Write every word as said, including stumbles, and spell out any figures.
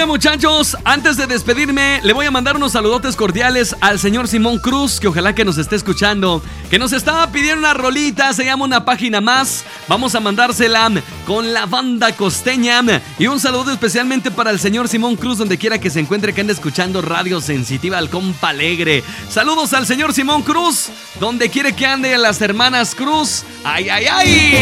Oiga, muchachos, antes de despedirme, le voy a mandar unos saludotes cordiales al señor Simón Cruz, que ojalá que nos esté escuchando, que nos estaba pidiendo una rolita, se llama Una Página Más. Vamos a mandársela con la banda costeña. Y un saludo especialmente para el señor Simón Cruz, donde quiera que se encuentre, que ande escuchando Radio Sensitiva, al compa alegre. Saludos al señor Simón Cruz, donde quiere que ande, a las hermanas Cruz. ¡Ay, ay, ay!